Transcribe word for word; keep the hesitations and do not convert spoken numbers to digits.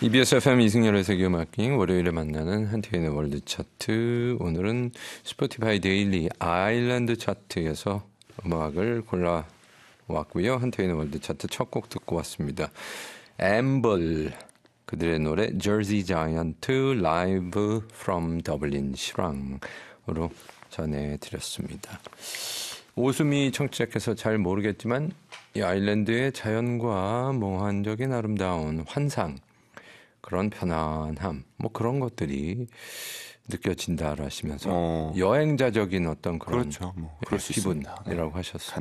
이비에스 에프엠 이승열의 세계음악ging 월요일에 만나는 한태인의 월드 차트. 오늘은 스포티파이 데일리 아일랜드 차트에서 음악을 골라왔고요. 한태인의 월드 차트 첫 곡 듣고 왔습니다. 앰벌 그들의 노래 Jersey Giant Live from Dublin 실황으로 전해드렸습니다. 오수미 청취자께서 잘 모르겠지만 이 아일랜드의 자연과 몽환적인 아름다운 환상, 그런 편안함, 뭐 그런 것들이 느껴진다라 하시면서 어. 여행자적인 어떤 그런 그렇죠. 뭐 그럴 수 기분이라고 있습니다. 네. 하셨어요.